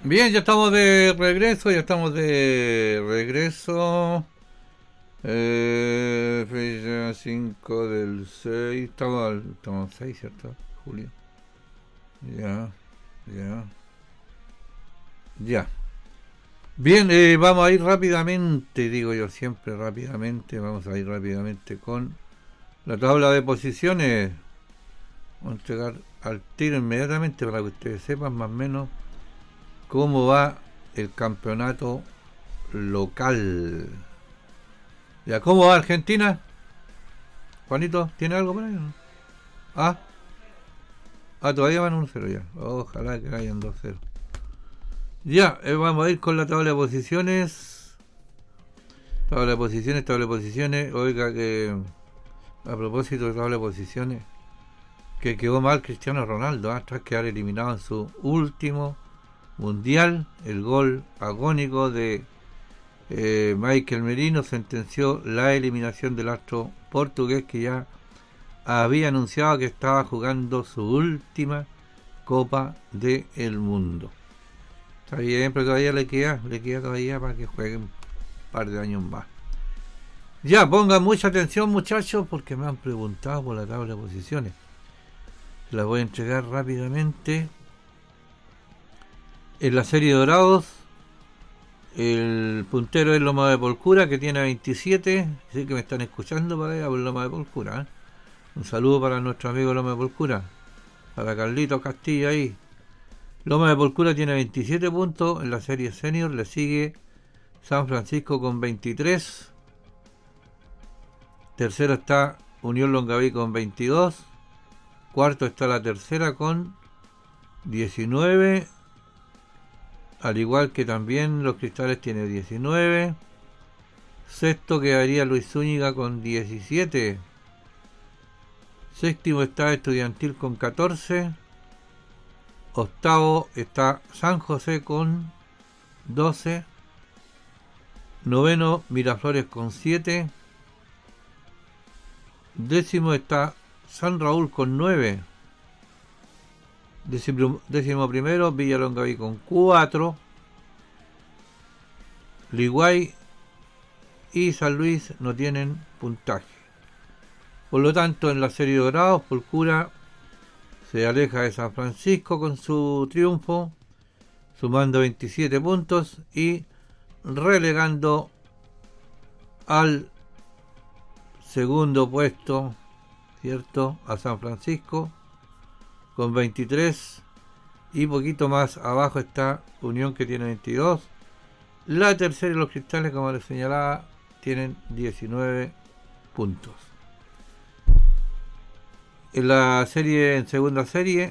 Bien, ya estamos de regreso, Fecha 5 del 6, estamos 6, ¿cierto? Julio. Ya, ya, ya. Bien, vamos a ir rápidamente, digo yo siempre rápidamente, vamos a ir rápidamente con la tabla de posiciones. Vamos a entregar al tiro inmediatamente para que ustedes sepan más o menos cómo va el campeonato local. Ya, ¿cómo va Argentina? Juanito, ¿tiene algo por ahí? ¿No? Ah, todavía van 1-0 ya. Ojalá que vayan 2-0. Ya, vamos a ir con la tabla de posiciones. Tabla de posiciones. Oiga que a propósito de tabla de posiciones, que quedó mal Cristiano Ronaldo, tras quedar eliminado en su último mundial. El gol agónico de Michael Merino sentenció la eliminación del astro portugués, que ya había anunciado que estaba jugando su última Copa del Mundo. Está bien, pero todavía le queda todavía para que juegue un par de años más. Ya, pongan mucha atención, muchachos, porque me han preguntado por la tabla de posiciones. La voy a entregar rápidamente. En la serie de dorados, el puntero es Loma de Polcura, que tiene 27. Sé que me están escuchando para allá por Loma de Polcura. Un saludo para nuestro amigo Loma de Polcura, para Carlitos Castillo ahí. Loma de Polcura tiene 27 puntos. En la serie senior le sigue San Francisco con 23. Tercero está Unión Longaví con 22. Cuarto está la tercera con 19. Al igual que también los Cristales tiene 19. Sexto quedaría Luis Zúñiga con 17. Séptimo está Estudiantil con 14. Octavo está San José con 12. Noveno Miraflores con 7. Décimo está San Raúl con 9. Décimo primero Villa Longaví con 4. Ligüey y San Luis no tienen puntaje. Por lo tanto, en la serie de dorados, Polcura se aleja de San Francisco con su triunfo, sumando 27 puntos y relegando al segundo puesto, ¿cierto?, a San Francisco con 23, y poquito más abajo está Unión, que tiene 22. La tercera y los Cristales, como les señalaba, tienen 19 puntos. En segunda serie,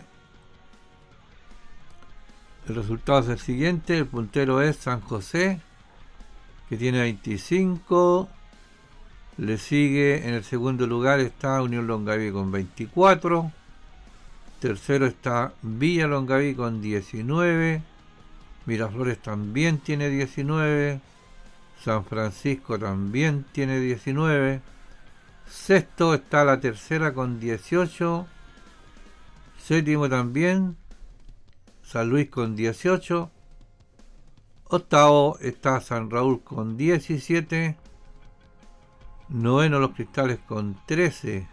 el resultado es el siguiente. El puntero es San José, que tiene 25. Le sigue en el segundo lugar está Unión Longaví con 24. Tercero está Villa Longaví con 19. Miraflores también tiene 19. San Francisco también tiene 19. Sexto está la tercera con 18. Séptimo también San Luis con 18. Octavo está San Raúl con 17. Noveno los Cristales con 13.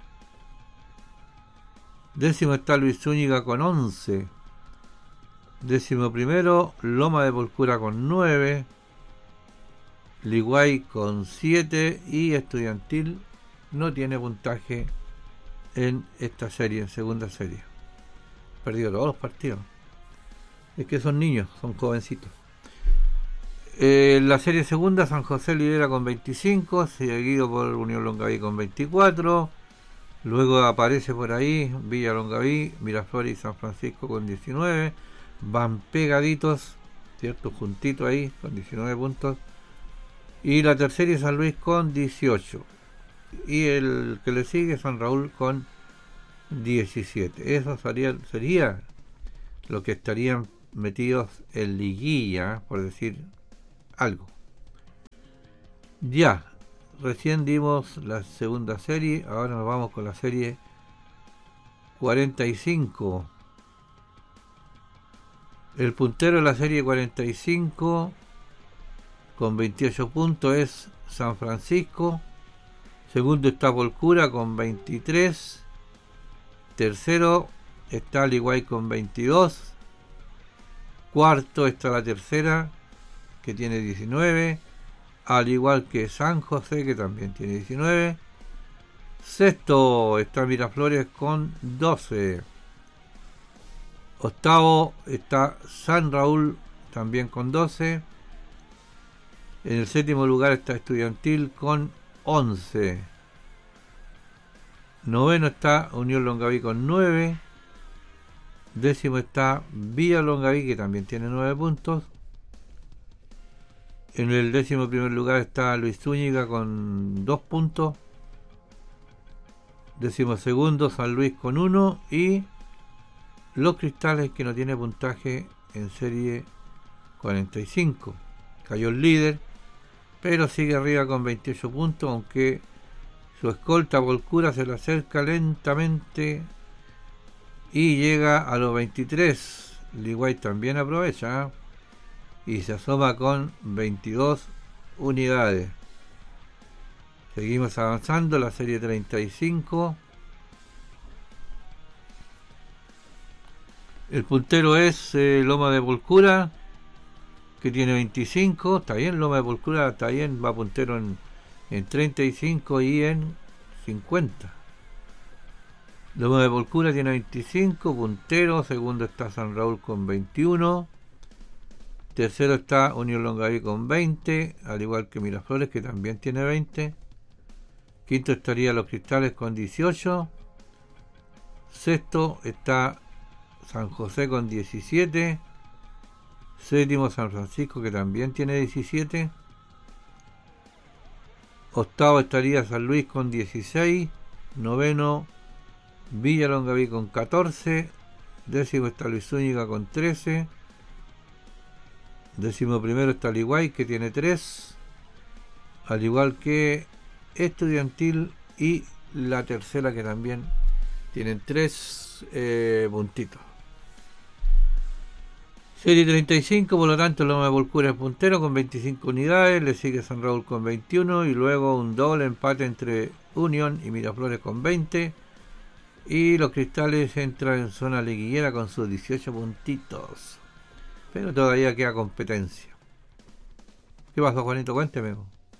Décimo está Luis Zúñiga con 11. Décimo primero Loma de Polcura con 9. Ligüey con 7. Y Estudiantil no tiene puntaje en esta serie, en segunda serie. Perdió todos los partidos. Es que son niños, son jovencitos. La serie segunda, San José lidera con 25, seguido por Unión Longaví con 24. Luego aparece por ahí Villa Longaví, Miraflores y San Francisco con 19. Van pegaditos, ¿cierto? Juntitos ahí, con 19 puntos. Y la tercera es San Luis con 18. Y el que le sigue, San Raúl, con 17. Eso sería lo que estarían metidos en liguilla, por decir algo. Ya, recién dimos la segunda serie, ahora nos vamos con la serie 45. El puntero de la serie 45 con 28 puntos es San Francisco. Segundo está Volcura con 23. Tercero está Liguay con 22. Cuarto está la tercera, que tiene 19, al igual que San José, que también tiene 19. Sexto está Miraflores con 12. Octavo está San Raúl, también con 12. En el séptimo lugar está Estudiantil con 11. Noveno está Unión Longaví con 9. Décimo está Villa Longaví, que también tiene 9 puntos. En el 11º lugar está Luis Zúñiga con 2 puntos. 12º San Luis con 1. Y Los Cristales, que no tiene puntaje en serie 45. Cayó el líder, pero sigue arriba con 28 puntos, aunque su escolta Volcura se le acerca lentamente y llega a los 23. Liguay también aprovecha, y se asoma con 22 unidades. Seguimos avanzando, la serie 35. El puntero es Loma de Volcura, que tiene 25. Está bien, Loma de Volcura está bien, va puntero en 35 y en 50. Loma de Volcura tiene 25, puntero. Segundo está San Raúl con 21. Tercero está Unión Longaví con 20, al igual que Miraflores, que también tiene 20. Quinto estaría Los Cristales con 18. Sexto está San José con 17. Séptimo San Francisco, que también tiene 17. Octavo estaría San Luis con 16. Noveno Villa Longaví con 14. Décimo está Luis Zúñiga con 13. 11º está Liguay, que tiene 3, al igual que Estudiantil y la tercera, que también tienen 3 puntitos. Serie 35, por lo tanto Loma de Volcura es puntero con 25 unidades, le sigue San Raúl con 21 y luego un doble empate entre Unión y Miraflores con 20, y Los Cristales entran en zona liguillera con sus 18 puntitos. Pero todavía queda competencia. ¿Qué pasó, Juanito? Cuénteme.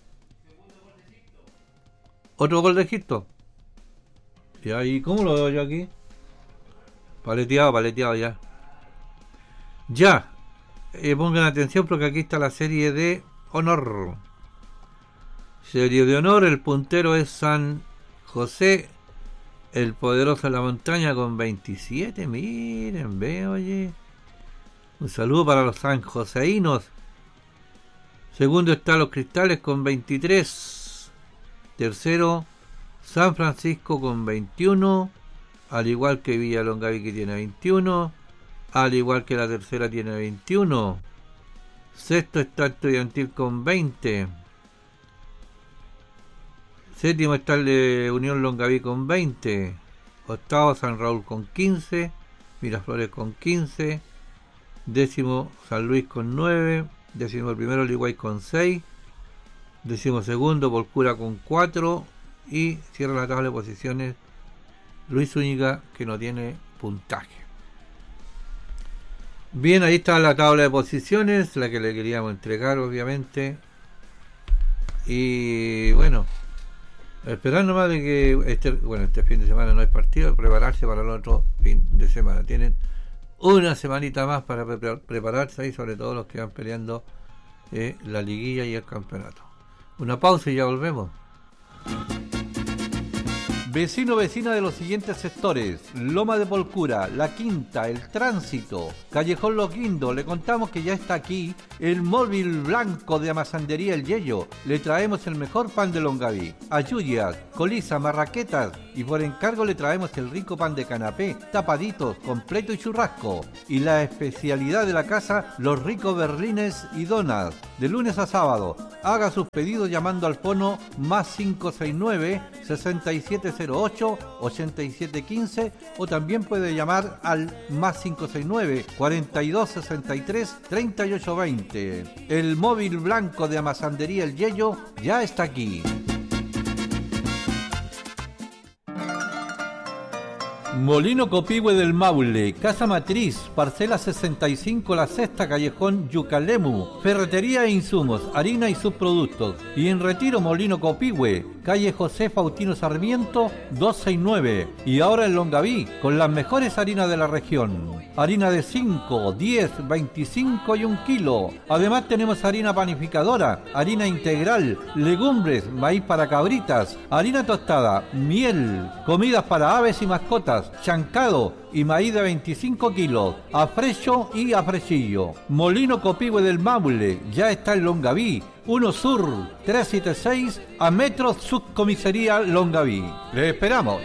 ¿Otro gol de Egipto? ¿Y ahí cómo lo veo yo aquí? Paleteado ya. Ya. Pongan atención porque aquí está la serie de honor. Serie de honor, el puntero es San José, el poderoso de la montaña con 27. Miren, veo, oye. Un saludo para los sanjoseínos. Segundo está Los Cristales con 23. Tercero, San Francisco con 21. Al igual que Villa Longaví, que tiene 21. Al igual que la tercera tiene 21. Sexto está Estudiantil con 20. Séptimo está el de Unión Longaví con 20. Octavo San Raúl con 15. Miraflores con 15. Décimo San Luis con 9, 11º Liguay con 6, 12º Volcura con 4 y cierra la tabla de posiciones Luis Zúñiga, que no tiene puntaje. Bien, ahí está la tabla de posiciones, la que le queríamos entregar obviamente, y bueno, esperar nomás de que este fin de semana no hay partido, prepararse para el otro fin de semana. Tienen una semanita más para prepararse ahí, sobre todo los que van peleando la liguilla y el campeonato. Una pausa y ya volvemos. Vecino, vecina de los siguientes sectores: Loma de Volcura, La Quinta, El Tránsito, Callejón Los Guindos. Le contamos que ya está aquí el móvil blanco de Amasandería El Yello. Le traemos el mejor pan de Longaví, ayuyas, colisa, marraquetas, y por encargo le traemos el rico pan de canapé, tapaditos, completo y churrasco. Y la especialidad de la casa, los ricos berlines y donas. de lunes a sábado. Haga sus pedidos llamando al fono más 569-6708-8715 o también puede llamar al más 569-4263-3820. El móvil blanco de Amasandería El Yello ya está aquí. Molino Copihue del Maule, Casa Matriz, parcela 65, La Sexta, Callejón Yucalemu, ferretería e insumos, harina y subproductos. Y en Retiro, Molino Copihue, calle José Faustino Sarmiento, 269. Y ahora en Longaví, con las mejores harinas de la región. Harina de 5, 10, 25 y 1 kilo. Además tenemos harina panificadora, harina integral, legumbres, maíz para cabritas, harina tostada, miel, comidas para aves y mascotas, chancado y maíz de 25 kilos, afrecho y afrechillo. Molino Copihue del Maule, ya está en Longaví, 1 Sur, 376, a metros Subcomisaría Longaví. ¡Le esperamos!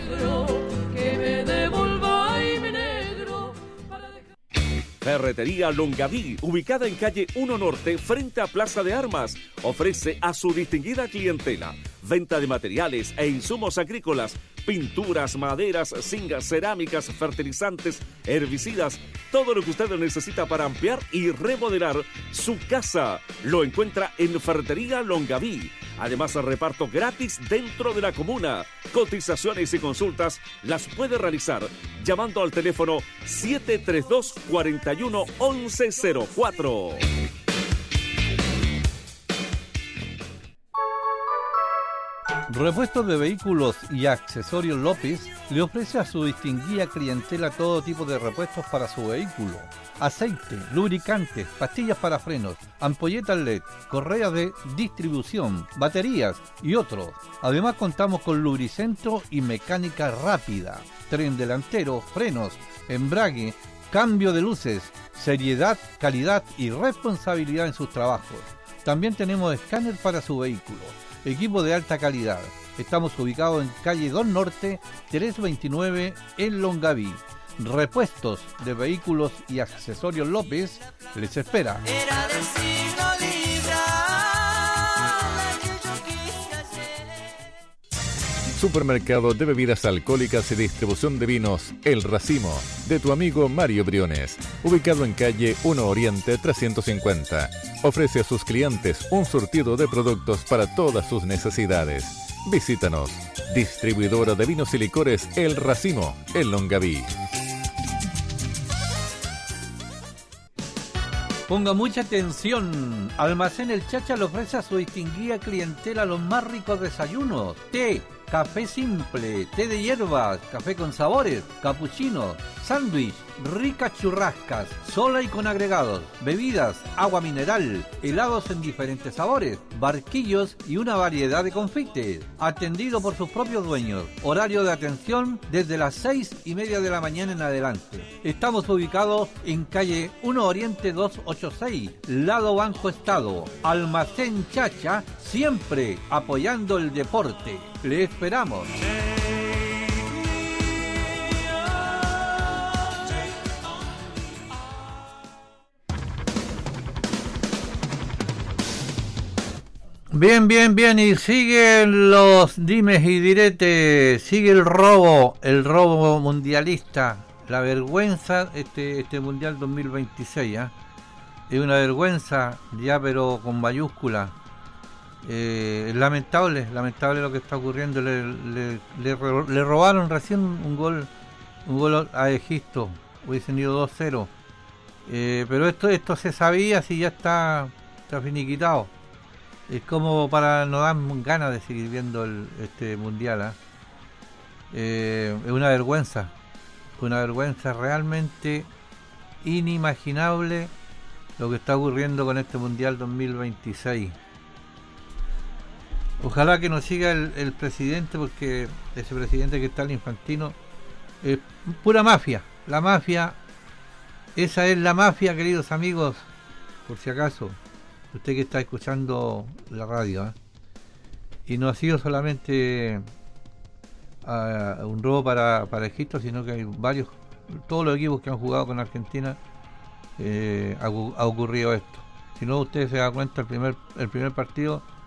Ferretería Longaví, ubicada en calle 1 Norte, frente a Plaza de Armas, ofrece a su distinguida clientela venta de materiales e insumos agrícolas, pinturas, maderas, zingas, cerámicas, fertilizantes, herbicidas, todo lo que usted necesita para ampliar y remodelar su casa. Lo encuentra en Ferretería Longaví. Además, reparto gratis dentro de la comuna. Cotizaciones y consultas las puede realizar llamando al teléfono 732-411104. Repuestos de Vehículos y Accesorios López le ofrece a su distinguida clientela todo tipo de repuestos para su vehículo. Aceite, lubricantes, pastillas para frenos, ampolletas LED, correas de distribución, baterías y otros. Además contamos con lubricentro y mecánica rápida, tren delantero, frenos, embrague, cambio de luces, seriedad, calidad y responsabilidad en sus trabajos. También tenemos escáner para su vehículo. Equipo de alta calidad. Estamos ubicados en calle 2 Norte, 329 en Longaví. Repuestos de Vehículos y Accesorios López les espera. Era del signo Libra, la que yo quise hacer. Supermercado de bebidas alcohólicas y distribución de vinos El Racimo, de tu amigo Mario Briones, ubicado en calle 1 Oriente 350. Ofrece a sus clientes un surtido de productos para todas sus necesidades. Visítanos. Distribuidora de vinos y licores El Racimo, en Longaví. Ponga mucha atención. Almacén El Chacha le ofrece a su distinguida clientela los más ricos desayunos. Té, café simple, té de hierbas, café con sabores, capuchinos, sándwich, ricas churrascas, sola y con agregados, bebidas, agua mineral, helados en diferentes sabores, barquillos y una variedad de confites. Atendido por sus propios dueños. Horario de atención desde las 6:30 de la mañana en adelante. Estamos ubicados en calle 1 Oriente 286, lado Banco Estado. Almacén Chacha, siempre apoyando el deporte. Le esperamos. Bien, y siguen los dimes y diretes, sigue el robo mundialista, la vergüenza, este Mundial 2026, ¿eh? Es una vergüenza ya, pero con mayúscula. Lamentable lo que está ocurriendo. Le robaron recién un gol a Egipto, hubiesen ido 2-0, pero esto se sabía, si ya está finiquitado. Es como para no dar ganas de seguir viendo este mundial, ¿eh? Es una vergüenza realmente inimaginable lo que está ocurriendo con este mundial 2026. Ojalá que nos siga el presidente, porque ese presidente que está en Infantino es pura mafia. La mafia, esa es la mafia, queridos amigos, por si acaso, usted que está escuchando la radio, ¿eh? Y no ha sido solamente un robo para Egipto, sino que hay todos los equipos que han jugado con Argentina, ha ocurrido esto. Si no, usted se da cuenta, el primer partido